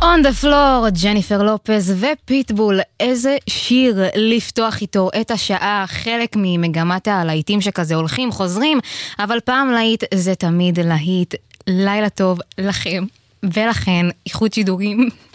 On the floor, ג'ניפר לופז ופיטבול, איזה שיר לפתוח איתו את השעה, חלק ממגמת הלהיטים שכזה הולכים, חוזרים, אבל פעם להיט זה תמיד להיט. לילה טוב לכם ולכן, איכות שידורים.